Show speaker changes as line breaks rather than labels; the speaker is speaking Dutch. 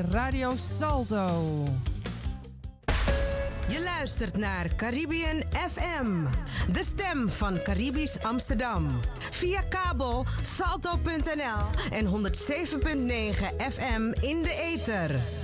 Radio Salto.
Je luistert naar Caribbean FM, de stem van Caribisch Amsterdam. Via kabel salto.nl en 107.9 FM in de ether.